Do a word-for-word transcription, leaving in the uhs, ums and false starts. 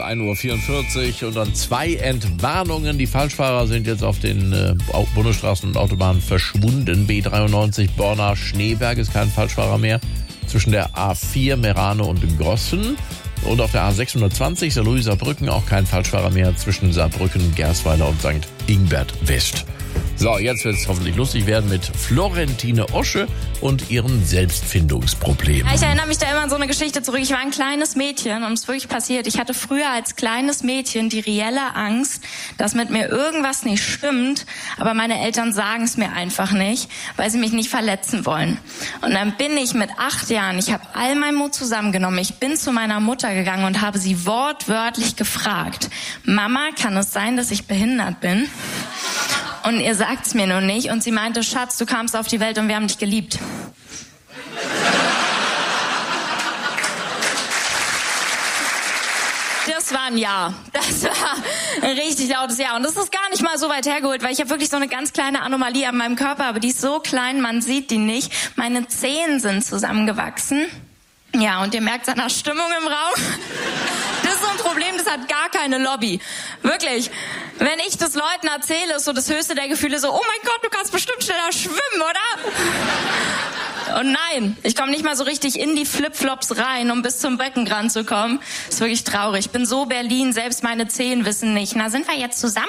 ein Uhr vierundvierzig und dann zwei Entwarnungen. Die Falschfahrer sind jetzt auf den äh, Bundesstraßen und Autobahnen verschwunden. B dreiundneunzig Borna-Schneeberg ist kein Falschfahrer mehr. Zwischen der A vier Merane und Grossen. Und auf der A sechshundertzwanzig Saarlouis-Saarbrücken auch kein Falschfahrer mehr zwischen Saarbrücken, Gersweiler und Sankt Ingbert West. So, jetzt wird es hoffentlich lustig werden mit Florentine Osche und ihren Selbstfindungsproblemen. Ja, ich erinnere mich da immer an so eine Geschichte zurück. Ich war ein kleines Mädchen und es ist wirklich passiert. Ich hatte früher als kleines Mädchen die reelle Angst, dass mit mir irgendwas nicht stimmt, aber meine Eltern sagen es mir einfach nicht, weil sie mich nicht verletzen wollen. Und dann bin ich mit acht Jahren, ich habe all meinen Mut zusammengenommen, ich bin zu meiner Mutter gegangen und habe sie wortwörtlich gefragt: Mama, kann es sein, dass ich behindert bin? Und ihr sagt's mir nur nicht. Und sie meinte: Schatz, du kamst auf die Welt und wir haben dich geliebt. Das war ein Ja. Das war ein richtig lautes Ja. Und das ist gar nicht mal so weit hergeholt, weil ich habe wirklich so eine ganz kleine Anomalie an meinem Körper, aber die ist so klein, man sieht die nicht. Meine Zehen sind zusammengewachsen. Ja, und ihr merkt es an der Stimmung im Raum. Das ist so ein Problem, das hat gar keine Lobby. Wirklich. Wenn ich das Leuten erzähle, ist so das höchste der Gefühle so: Oh mein Gott, du kannst bestimmt schneller schwimmen, oder? Und nein, ich komme nicht mal so richtig in die Flipflops rein, um bis zum Beckenrand zu kommen. Ist wirklich traurig. Ich bin so Berlin, selbst meine Zehen wissen nicht. Na, sind wir jetzt zusammen